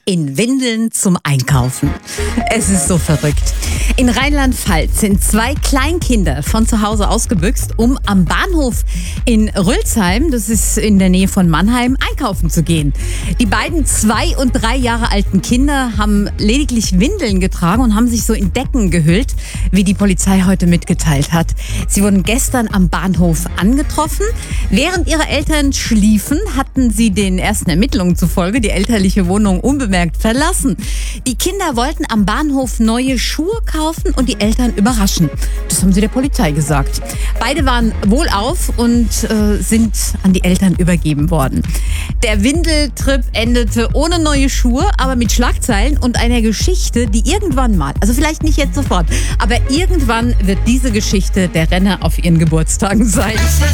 in Windeln zum Einkaufen. Es ist so verrückt. In Rheinland-Pfalz sind 2 Kleinkinder von zu Hause ausgebüxt, um am Bahnhof in Rülsheim, das ist in der Nähe von Mannheim, einkaufen zu gehen. Die beiden 2 und 3 Jahre alten Kinder haben lediglich Windeln getragen und haben sich so in Decken gehüllt, wie die Polizei heute mitgeteilt hat. Sie wurden gestern am Bahnhof angetroffen. Während ihre Eltern schliefen, hatten sie den ersten Ermittlungen zufolge die elterliche Wohnung unbemerkt verlassen. Die Kinder wollten am Bahnhof neue Schuhe kaufen und die Eltern überraschen. Das haben sie der Polizei gesagt. Beide waren wohlauf und sind an die Eltern übergeben worden. Der Windeltrip endete ohne neue Schuhe, aber mit Schlagzeilen und einer Geschichte, die irgendwann mal, also vielleicht nicht jetzt sofort, aber irgendwann wird diese Geschichte der Renner auf ihren Geburtstagen sein.